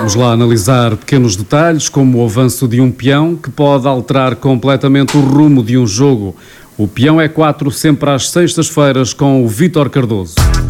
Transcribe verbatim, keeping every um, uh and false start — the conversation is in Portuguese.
Vamos lá analisar pequenos detalhes, como o avanço de um peão que pode alterar completamente o rumo de um jogo. O Peão é quatro, sempre às sextas-feiras, com o Vítor Cardoso.